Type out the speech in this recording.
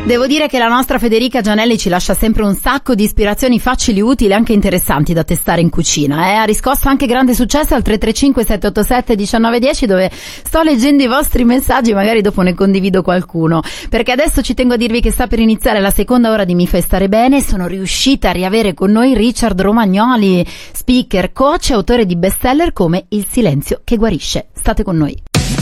Devo dire che la nostra Federica Gianelli ci lascia sempre un sacco di ispirazioni facili, utili e anche interessanti da testare in cucina. Ha riscosso anche grande successo al 335 787 1910, dove sto leggendo i vostri messaggi, magari dopo ne condivido qualcuno, perché adesso ci tengo a dirvi che sta per iniziare la seconda ora di Mi fai stare bene. Sono riuscita a riavere con noi Richard Romagnoli, speaker, coach e autore di bestseller come Il silenzio che guarisce. State con noi.